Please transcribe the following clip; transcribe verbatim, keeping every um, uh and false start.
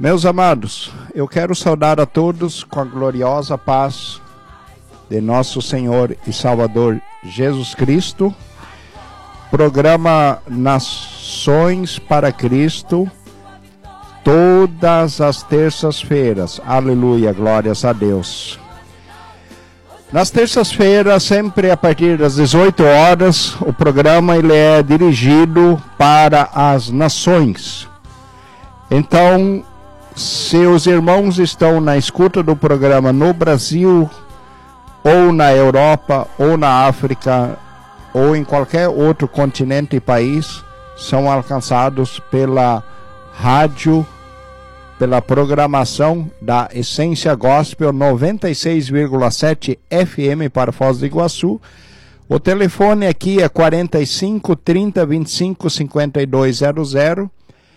Meus amados, eu quero saudar a todos com a gloriosa paz de nosso Senhor e Salvador Jesus Cristo. Programa Nações para Cristo, todas as terças-feiras. Aleluia, glórias a Deus. Nas terças-feiras, sempre a partir das dezoito horas, o programa ele é dirigido para as nações. Então, se os irmãos estão na escuta do programa no Brasil, ou na Europa, ou na África, ou em qualquer outro continente e país, são alcançados pela rádio, pela programação da Essência Gospel noventa e seis vírgula sete F M para Foz do Iguaçu. O telefone aqui é quarenta e cinco, trinta, vinte e cinco, cinquenta e dois zero zero.